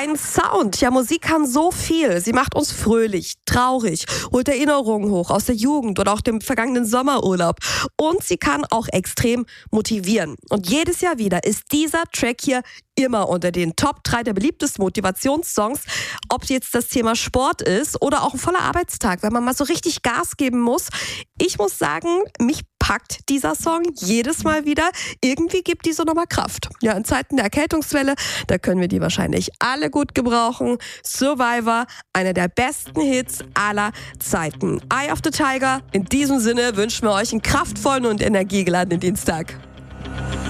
ein Sound. Ja, Musik kann so viel. Sie macht uns fröhlich, traurig, holt Erinnerungen hoch aus der Jugend oder auch dem vergangenen Sommerurlaub. Und sie kann auch extrem motivieren. Und jedes Jahr wieder ist dieser Track hier immer unter den Top 3 der beliebtesten Motivationssongs. Ob jetzt das Thema Sport ist oder auch ein voller Arbeitstag, wenn man mal so richtig Gas geben muss. Ich muss sagen, mich packt dieser Song jedes Mal wieder. Irgendwie gibt die so nochmal Kraft. Ja, in Zeiten der Erkältungswelle, da können wir die wahrscheinlich alle gut gebrauchen. Survivor, einer der besten Hits aller Zeiten. Eye of the Tiger. In diesem Sinne wünschen wir euch einen kraftvollen und energiegeladenen Dienstag.